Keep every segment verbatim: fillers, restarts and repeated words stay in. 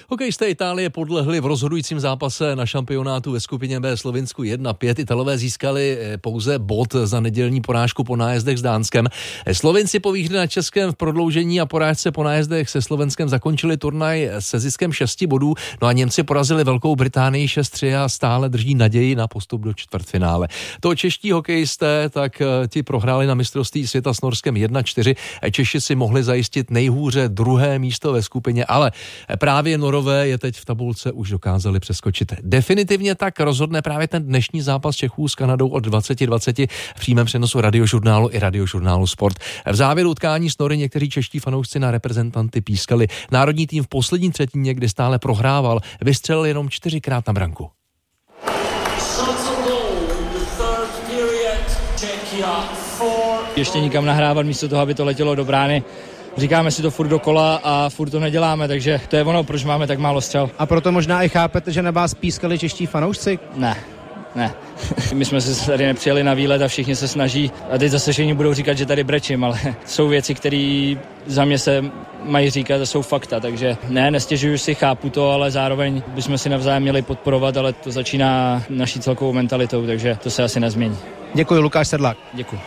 Hokejisté Itálie podlehli v rozhodujícím zápase na šampionátu ve skupině B Slovinsku jedna pět. Italové získali pouze bod za nedělní porážku po nájezdech s Dánskem. Slovinci po výhře na Českém v prodloužení a porážce po nájezdech se Slovenskem zakončili turnaj se ziskem šesti bodů. No a Němci porazili Velkou Británii šest tři a stále drží naději na postup do čtvrtfinále. To čeští hokejisté, tak ti prohráli na mistrovství světa s Norskem jedna čtyři. Češi si mohli zajistit nejhůře druhé místo ve skupině, ale právě Norové je teď v tabulce už dokázali přeskočit. Definitivně tak rozhodne právě ten dnešní zápas Čechů s Kanadou od dvacet dvacet v přímém přenosu Radiožurnálu i Radiožurnálu Sport. V závěru utkání s Nory někteří čeští fanoušci na reprezentanty pískali. Národní tým v poslední třetině, kdy stále prohrával, vystřelil jenom čtyřikrát na branku. Ještě nikam nahrávat místo toho, aby to letělo do brány. Říkáme si to furt dokola a furt to neděláme, takže to je ono, proč máme tak málo střel. A proto možná i chápete, že na vás pískali čeští fanoušci? Ne, ne. My jsme se tady nepřijeli na výlet a všichni se snaží. A teď zase všichni budou říkat, že tady brečím, ale jsou věci, které za mě se mají říkat a jsou fakta, takže ne, nestěžuju si, chápu to, ale zároveň bychom si navzájem měli podporovat, ale to začíná naší celkovou mentalitou, takže to se asi nezmění. Děkuji, Lukáš Sedlák. Děkuji.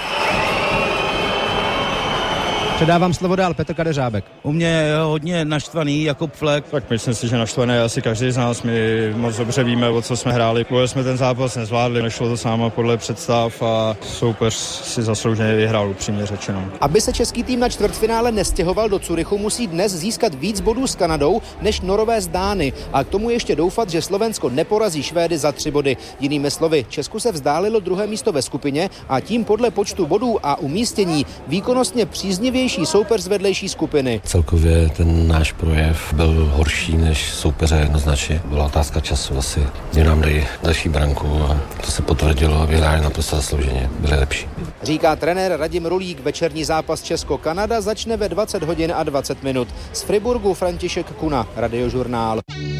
Předávám slovo dál, Petr Kadeřábek. U mě je hodně naštvaný Jakub Flek. Tak myslím si, že naštvaný je asi každý z nás. My moc dobře víme, o co jsme hráli. Kvůli jsme ten zápas nezvládli, nešlo to sámo podle představ a soupeř si zaslouženě vyhrál, upřímně řečeno. Aby se český tým na čtvrtfinále nestěhoval do Curychu, musí dnes získat víc bodů s Kanadou než Norové s Dány. A k tomu ještě doufat, že Slovensko neporazí Švédy za tři body. Jinými slovy, Česku se vzdálilo druhé místo ve skupině a tím podle počtu bodů a umístění výkonnostně příznivější soupeř z vedlejší skupiny. Celkově ten náš projev byl horší než soupeře jednoznačně. Byla otázka času asi, kdy nám dají další branku a to se potvrdilo a vyhráli naprosto zaslouženě. Byli lepší. Říká trenér Radim Rulík. Večerní zápas Česko-Kanada začne ve dvacet hodin a dvacet minut. Z Friburgu František Kuna, Radiožurnál.